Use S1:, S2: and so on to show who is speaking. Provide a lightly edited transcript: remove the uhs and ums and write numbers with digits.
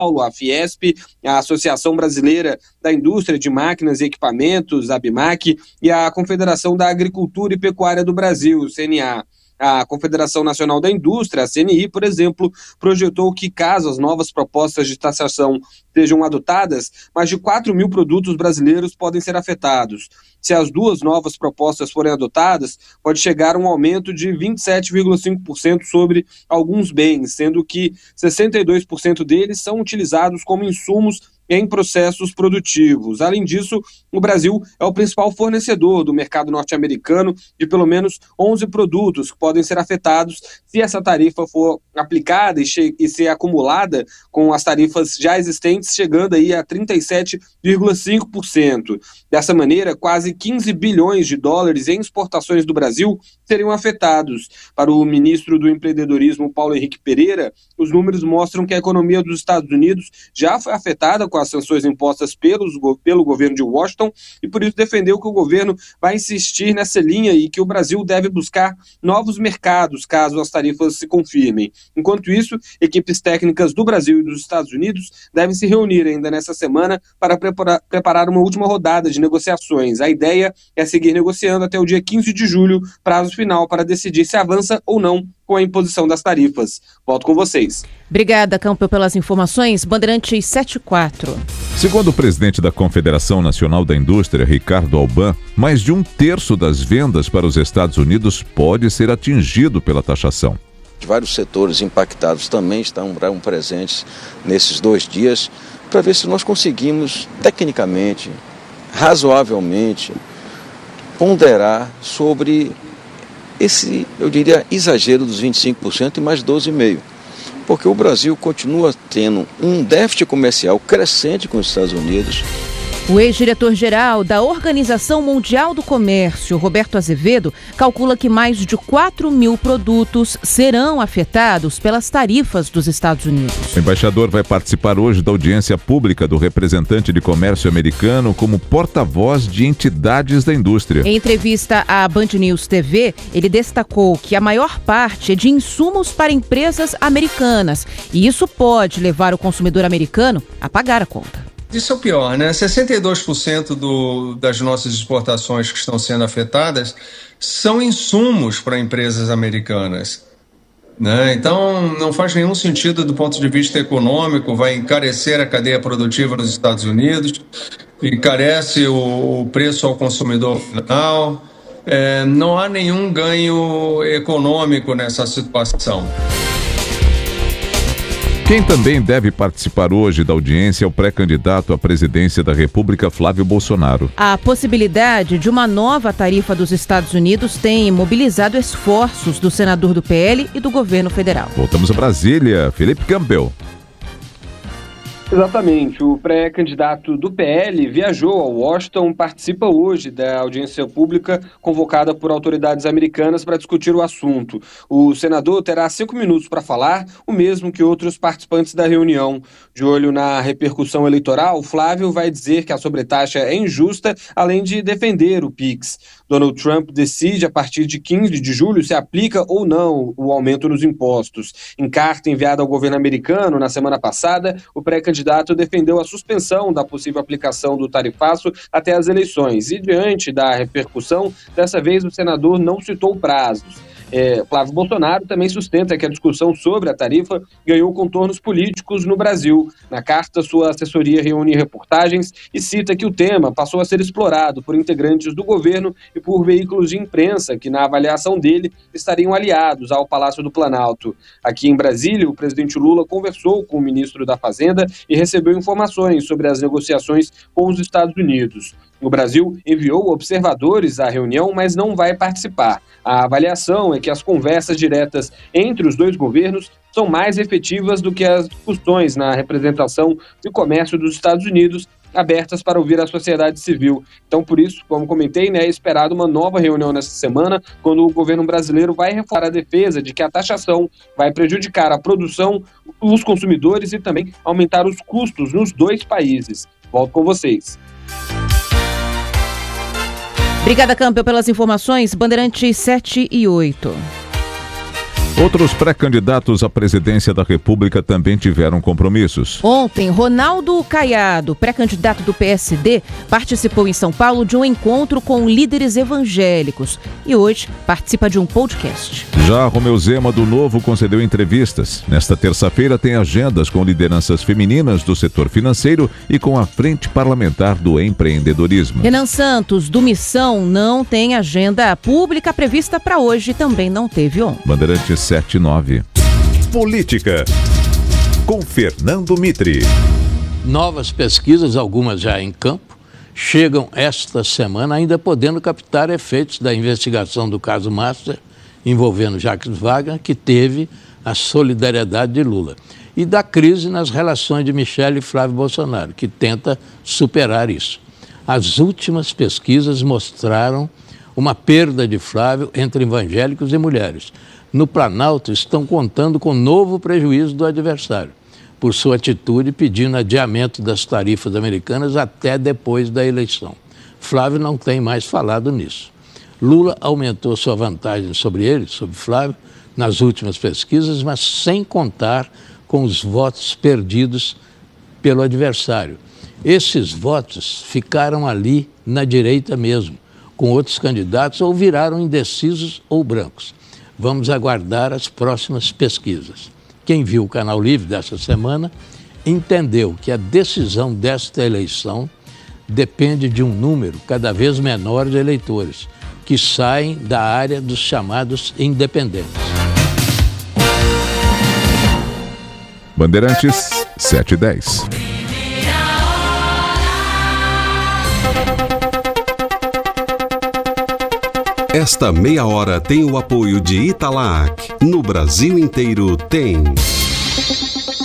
S1: a Fiesp, a Associação Brasileira da Indústria de Máquinas e Equipamentos, a ABMAQ, e a Confederação da Agricultura e Pecuária do Brasil, CNA. A Confederação Nacional da Indústria, a CNI, por exemplo, projetou que, caso as novas propostas de taxação sejam adotadas, mais de 4 mil produtos brasileiros podem ser afetados. Se as duas novas propostas forem adotadas, pode chegar a um aumento de 27,5% sobre alguns bens, sendo que 62% deles são utilizados como insumos em processos produtivos. Além disso, o Brasil é o principal fornecedor do mercado norte-americano de pelo menos 11 produtos que podem ser afetados se essa tarifa for aplicada e ser acumulada com as tarifas já existentes, chegando aí a 37,5%. Dessa maneira, quase 15 bilhões de dólares em exportações do Brasil seriam afetados. Para o ministro do Empreendedorismo, Paulo Henrique Pereira, os números mostram que a economia dos Estados Unidos já foi afetada com as sanções impostas pelo governo de Washington e por isso defendeu que o governo vai insistir nessa linha e que o Brasil deve buscar novos mercados caso as tarifas se confirmem. Enquanto isso, equipes técnicas do Brasil e dos Estados Unidos devem se reunir ainda nessa semana para preparar uma última rodada de negociações. A ideia é seguir negociando até o dia 15 de julho, prazo final para decidir se avança ou não com a imposição das tarifas. Volto com vocês.
S2: Obrigada, Campbell, pelas informações. Bandeirantes 74.
S3: Segundo o presidente da Confederação Nacional da Indústria, Ricardo Alban, mais de 1/3 das vendas para os Estados Unidos pode ser atingido pela taxação.
S4: Vários setores impactados também estão presentes nesses 2 dias para ver se nós conseguimos, tecnicamente, razoavelmente, ponderar sobre esse, eu diria, exagero dos 25% e mais 12,5%. Porque o Brasil continua tendo um déficit comercial crescente com os Estados Unidos.
S2: O ex-diretor-geral da Organização Mundial do Comércio, Roberto Azevedo, calcula que mais de 4 mil produtos serão afetados pelas tarifas dos Estados Unidos.
S3: O embaixador vai participar hoje da audiência pública do representante de comércio americano como porta-voz de entidades da indústria.
S2: Em entrevista à Band News TV, ele destacou que a maior parte é de insumos para empresas americanas e isso pode levar o consumidor americano a pagar a conta.
S5: Isso é o pior, né? 62% das nossas exportações que estão sendo afetadas são insumos para empresas americanas, né? Então, não faz nenhum sentido do ponto de vista econômico, vai encarecer a cadeia produtiva nos Estados Unidos, encarece o preço ao consumidor final. Não há nenhum ganho econômico nessa situação.
S3: Quem também deve participar hoje da audiência é o pré-candidato à presidência da República, Flávio Bolsonaro.
S2: A possibilidade de uma nova tarifa dos Estados Unidos tem mobilizado esforços do senador do PL e do governo federal.
S3: Voltamos a Brasília. Felipe Campbell.
S1: Exatamente, o pré-candidato do PL viajou a Washington, participa hoje da audiência pública convocada por autoridades americanas para discutir o assunto. O senador terá 5 minutos para falar, o mesmo que outros participantes da reunião. De olho na repercussão eleitoral, Flávio vai dizer que a sobretaxa é injusta, além de defender o PIX. Donald Trump decide a partir de 15 de julho se aplica ou não o aumento nos impostos. Em carta enviada ao governo americano na semana passada, o pré-candidato defendeu a suspensão da possível aplicação do tarifaço até as eleições. E diante da repercussão, dessa vez o senador não citou prazos. Flávio Bolsonaro também sustenta que a discussão sobre a tarifa ganhou contornos políticos no Brasil. Na carta, sua assessoria reúne reportagens e cita que o tema passou a ser explorado por integrantes do governo e por veículos de imprensa que, na avaliação dele, estariam aliados ao Palácio do Planalto. Aqui em Brasília, o presidente Lula conversou com o ministro da Fazenda e recebeu informações sobre as negociações com os Estados Unidos. O Brasil enviou observadores à reunião, mas não vai participar. A avaliação é que as conversas diretas entre os dois governos são mais efetivas do que as discussões na representação de comércio dos Estados Unidos, abertas para ouvir a sociedade civil. Então, por isso, como comentei, é esperado uma nova reunião nesta semana, quando o governo brasileiro vai reforçar a defesa de que a taxação vai prejudicar a produção, os consumidores e também aumentar os custos nos dois países. Volto com vocês.
S2: Obrigada, Campbell, pelas informações. Bandeirantes 7 e 8.
S3: Outros pré-candidatos à presidência da República também tiveram compromissos.
S2: Ontem, Ronaldo Caiado, pré-candidato do PSD, participou em São Paulo de um encontro com líderes evangélicos e hoje participa de um podcast.
S3: Já Romeu Zema, do Novo, concedeu entrevistas. Nesta terça-feira tem agendas com lideranças femininas do setor financeiro e com a Frente Parlamentar do Empreendedorismo.
S2: Renan Santos, do Missão, não tem agenda pública prevista para hoje e também não teve ontem.
S3: Bandeirantes 7-9.
S6: Política, com Fernando Mitre.
S7: Novas pesquisas, algumas já em campo, chegam esta semana ainda podendo captar efeitos da investigação do caso Master, envolvendo Jacques Wagner, que teve a solidariedade de Lula, e da crise nas relações de Michele e Flávio Bolsonaro, que tenta superar isso. As últimas pesquisas mostraram uma perda de Flávio entre evangélicos e mulheres. No Planalto estão contando com novo prejuízo do adversário, por sua atitude pedindo adiamento das tarifas americanas até depois da eleição. Flávio não tem mais falado nisso. Lula aumentou sua vantagem sobre ele, sobre Flávio, nas últimas pesquisas, mas sem contar com os votos perdidos pelo adversário. Esses votos ficaram ali na direita mesmo, com outros candidatos, ou viraram indecisos ou brancos. Vamos aguardar as próximas pesquisas. Quem viu o Canal Livre dessa semana entendeu que a decisão desta eleição depende de um número cada vez menor de eleitores, que saem da área dos chamados independentes.
S3: Bandeirantes 7-10.
S6: Esta meia hora tem o apoio de Italac. No Brasil inteiro tem.